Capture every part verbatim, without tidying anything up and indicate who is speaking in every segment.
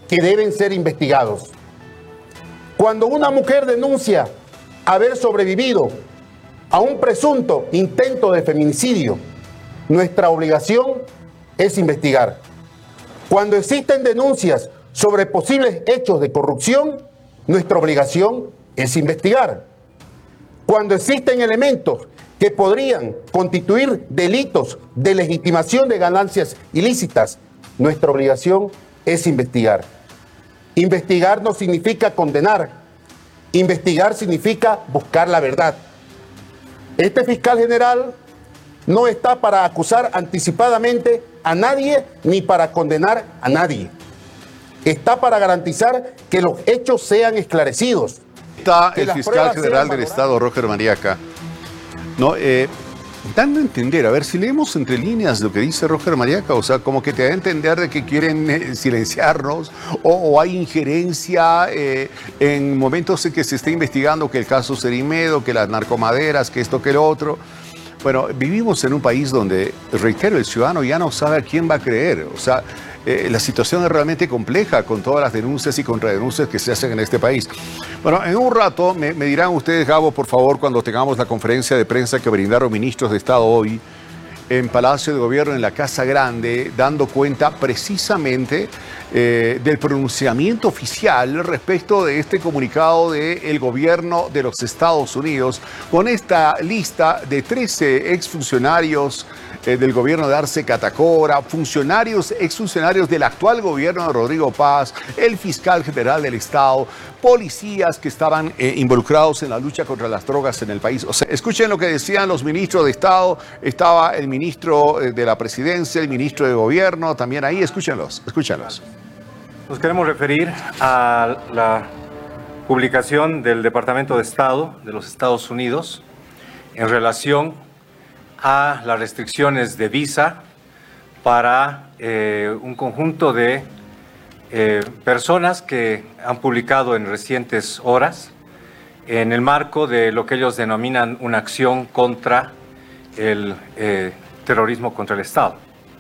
Speaker 1: que deben ser investigados. Cuando una mujer denuncia haber sobrevivido a un presunto intento de feminicidio, nuestra obligación es investigar. Cuando existen denuncias sobre posibles hechos de corrupción, nuestra obligación es investigar. Cuando existen elementos que podrían constituir delitos de legitimación de ganancias ilícitas, nuestra obligación es investigar. Investigar no significa condenar. Investigar significa buscar la verdad. Este fiscal general no está para acusar anticipadamente a nadie ni para condenar a nadie. Está para garantizar que los hechos sean esclarecidos.
Speaker 2: Está el fiscal general del Estado, Roger Mariaca, no, eh, dando a entender, a ver, si leemos entre líneas lo que dice Roger Mariaca, o sea, como que te da a entender de que quieren eh, silenciarnos, o, o hay injerencia eh, en momentos en que se está investigando que el caso Cerimedo, que las narcomaderas, que esto, que lo otro. Bueno, vivimos en un país donde, reitero, el ciudadano ya no sabe a quién va a creer, o sea, Eh, la situación es realmente compleja con todas las denuncias y contradenuncias que se hacen en este país. Bueno, en un rato me, me dirán ustedes, Gabo, por favor, cuando tengamos la conferencia de prensa que brindaron ministros de Estado hoy en Palacio de Gobierno, en la Casa Grande, dando cuenta precisamente eh, del pronunciamiento oficial respecto de este comunicado del gobierno de los Estados Unidos, con esta lista de trece exfuncionarios Eh, del gobierno de Arce Catacora, funcionarios, exfuncionarios del actual gobierno de Rodrigo Paz, el fiscal general del Estado, policías que estaban eh, involucrados en la lucha contra las drogas en el país. O sea, escuchen lo que decían los ministros de Estado, estaba el ministro eh, de la Presidencia, el ministro de Gobierno, también ahí, escúchenlos, escúchenlos.
Speaker 3: Nos queremos referir a la publicación del Departamento de Estado de los Estados Unidos en relación a las restricciones de visa para eh, un conjunto de eh, personas que han publicado en recientes horas en el marco de lo que ellos denominan una acción contra el eh, terrorismo contra el Estado.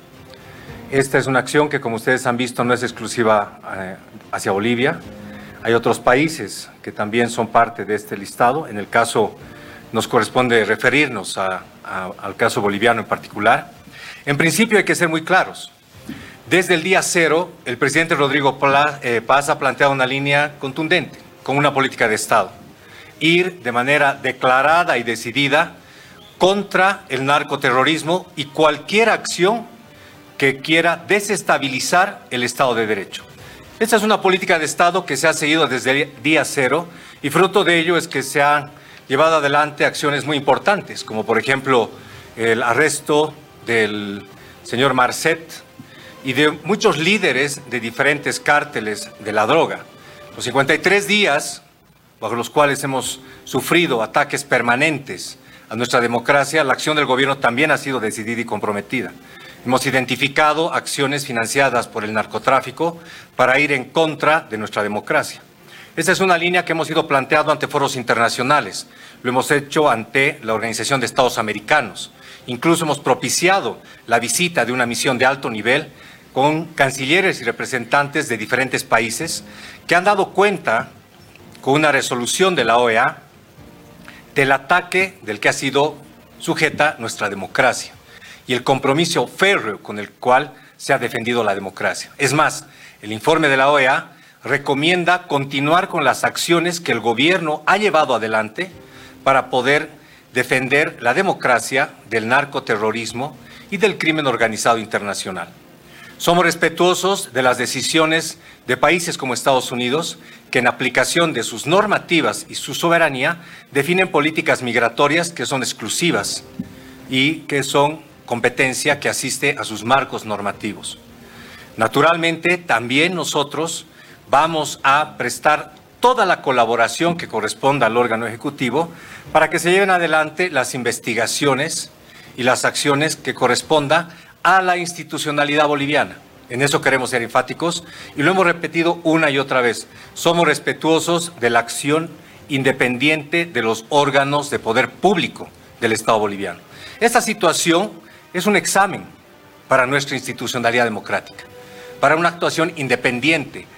Speaker 3: Esta es una acción que, como ustedes han visto, no es exclusiva eh, hacia Bolivia. Hay otros países que también son parte de este listado. En el caso nos corresponde referirnos a, a, al caso boliviano en particular. En principio hay que ser muy claros. Desde el día cero, el presidente Rodrigo Paz ha planteado una línea contundente con una política de Estado. Ir de manera declarada y decidida contra el narcoterrorismo y cualquier acción que quiera desestabilizar el Estado de Derecho. Esta es una política de Estado que se ha seguido desde el día cero y fruto de ello es que se han llevado adelante acciones muy importantes, como por ejemplo el arresto del señor Marcet y de muchos líderes de diferentes cárteles de la droga. Los cincuenta y tres días bajo los cuales hemos sufrido ataques permanentes a nuestra democracia, la acción del gobierno también ha sido decidida y comprometida. Hemos identificado acciones financiadas por el narcotráfico para ir en contra de nuestra democracia. Esta es una línea que hemos ido planteando ante foros internacionales. Lo hemos hecho ante la Organización de Estados Americanos. Incluso hemos propiciado la visita de una misión de alto nivel con cancilleres y representantes de diferentes países que han dado cuenta con una resolución de la O E A del ataque del que ha sido sujeta nuestra democracia y el compromiso férreo con el cual se ha defendido la democracia. Es más, el informe de la O E A recomienda continuar con las acciones que el gobierno ha llevado adelante para poder defender la democracia del narcoterrorismo y del crimen organizado internacional. Somos respetuosos de las decisiones de países como Estados Unidos, que en aplicación de sus normativas y su soberanía definen políticas migratorias que son exclusivas y que son competencia que asiste a sus marcos normativos. Naturalmente, también nosotros vamos a prestar toda la colaboración que corresponda al órgano ejecutivo para que se lleven adelante las investigaciones y las acciones que corresponda a la institucionalidad boliviana. En eso queremos ser enfáticos y lo hemos repetido una y otra vez. Somos respetuosos de la acción independiente de los órganos de poder público del Estado boliviano. Esta situación es un examen para nuestra institucionalidad democrática, para una actuación independiente,